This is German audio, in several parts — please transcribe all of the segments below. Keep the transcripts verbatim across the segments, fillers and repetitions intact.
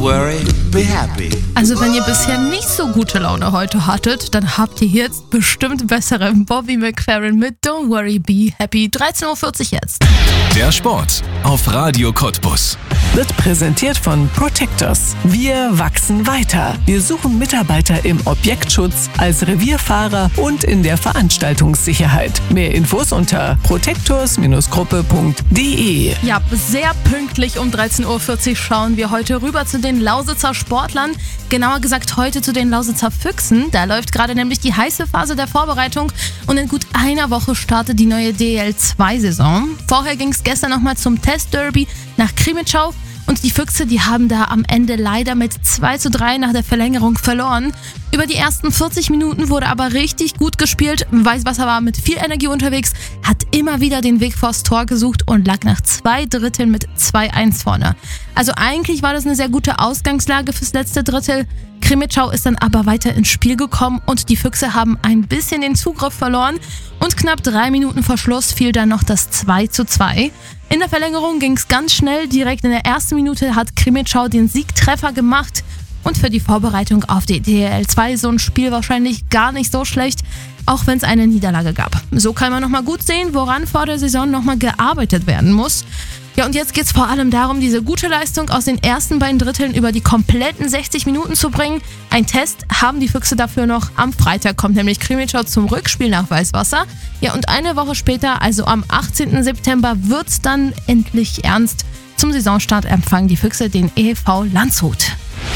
worry, be happy. Also wenn ihr bisher nicht so gute Laune heute hattet, dann habt ihr jetzt bestimmt bessere. Bobby McFerrin mit Don't Worry, Be Happy. dreizehn Uhr vierzig jetzt. Der Sport auf Radio Cottbus. Wird präsentiert von Protectors. Wir wachsen weiter. Wir suchen Mitarbeiter im Objektschutz, als Revierfahrer und in der Veranstaltungssicherheit. Mehr Infos unter protectors Gruppe punkt de. Ja, sehr pünktlich um dreizehn Uhr vierzig schauen wir heute rüber zu den Lausitzer Sportlern. Genauer gesagt heute zu den Lausitzer Füchsen. Da läuft gerade nämlich die heiße Phase der Vorbereitung und in gut einer Woche startet die neue D E L zwei Saison. Vorher ging es gestern nochmal zum Testderby nach Krimitschau. Und die Füchse, die haben da am Ende leider mit zwei zu drei nach der Verlängerung verloren. Über die ersten vierzig Minuten wurde aber richtig gut gespielt. Weißwasser war mit viel Energie unterwegs, hat immer wieder den Weg vors Tor gesucht und lag nach zwei Dritteln mit zwei eins vorne. Also eigentlich war das eine sehr gute Ausgangslage fürs letzte Drittel. Krimitschau ist dann aber weiter ins Spiel gekommen und die Füchse haben ein bisschen den Zugriff verloren. Und knapp drei Minuten vor Schluss fiel dann noch das zwei zu zwei. In der Verlängerung ging es ganz schnell. Direkt in der ersten Minute hat Krimitschau den Siegtreffer gemacht. Und für die Vorbereitung auf die D E L zwei so ein Spiel wahrscheinlich gar nicht so schlecht, auch wenn es eine Niederlage gab. So kann man nochmal gut sehen, woran vor der Saison nochmal gearbeitet werden muss. Ja, und jetzt geht es vor allem darum, diese gute Leistung aus den ersten beiden Dritteln über die kompletten sechzig Minuten zu bringen. Ein Test haben die Füchse dafür noch. Am Freitag kommt nämlich Krimitschau zum Rückspiel nach Weißwasser. Ja, und eine Woche später, also am achtzehnten September, wird es dann endlich ernst. Zum Saisonstart empfangen die Füchse den E V Landshut.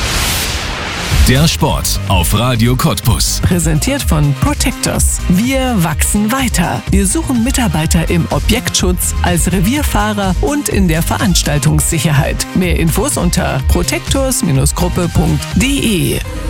Der Sport auf Radio Cottbus. Präsentiert von Protectors. Wir wachsen weiter. Wir suchen Mitarbeiter im Objektschutz, als Revierfahrer und in der Veranstaltungssicherheit. Mehr Infos unter protectors Gruppe punkt de.